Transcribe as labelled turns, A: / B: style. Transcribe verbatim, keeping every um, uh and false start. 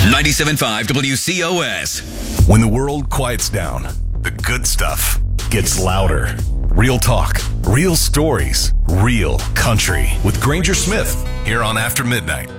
A: ninety-seven point five W C O S.
B: When the world quiets down, the good stuff gets louder. Real talk, real stories, real country. With Granger Smith, here on After Midnight.